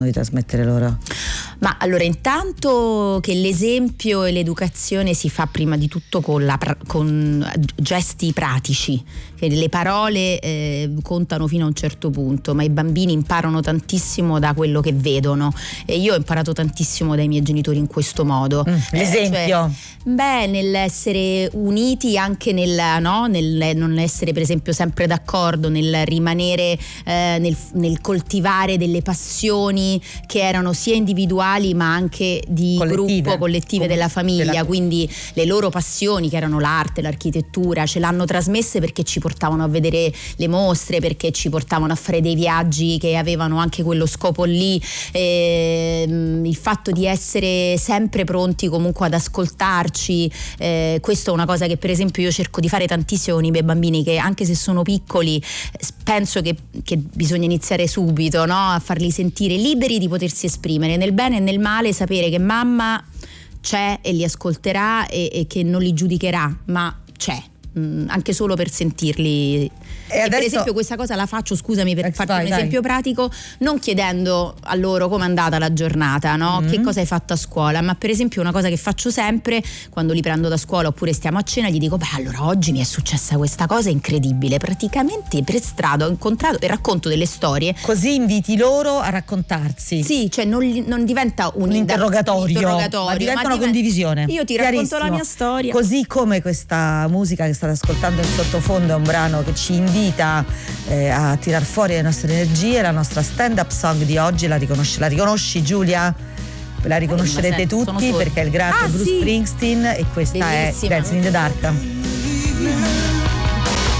di trasmettere loro? Ma allora, intanto che l'esempio e l'educazione si fa prima di tutto con gesti pratici, che le parole contano fino a un certo punto, ma i bambini imparano tantissimo da quello che vedono, e io ho imparato tantissimo dai miei genitori in questo modo. L'esempio? Nell'essere uniti, anche nel non essere per esempio sempre d'accordo, nel rimanere nel coltivare delle passioni che erano sia individuali ma anche di gruppo, collettive della famiglia. Quindi le loro passioni, che erano l'arte, l'architettura, ce l'hanno trasmesse perché ci portavano a vedere le mostre, perché ci portavano a fare dei viaggi che avevano anche quello scopo lì. Il fatto di essere sempre pronti comunque ad ascoltarci, questa è una cosa che per esempio io cerco di fare tantissimo con i miei bambini, che anche se sono piccoli penso che bisogna iniziare subito, no? A farli sentire liberi di potersi esprimere nel bene e nel male, sapere che mamma c'è e li ascolterà e che non li giudicherà, ma c'è, anche solo per sentirli. E per esempio questa cosa la faccio, scusami, per farti un esempio pratico, non chiedendo a loro com'è andata la giornata, no? Che cosa hai fatto a scuola, ma per esempio una cosa che faccio sempre quando li prendo da scuola oppure stiamo a cena, gli dico: beh, allora oggi mi è successa questa cosa incredibile, praticamente per strada ho incontrato, e racconto delle storie. Così inviti loro a raccontarsi. Sì, cioè non diventa un interrogatorio, ma diventa una condivisione. Io ti racconto la mia storia. Così come questa musica che state ascoltando in sottofondo è un brano che ci invita a tirar fuori le nostre energie. La nostra stand-up song di oggi la riconosci Giulia? La riconoscerete tutti perché è il grande Bruce Springsteen, e questa bellissima. È Dancing in the Dark.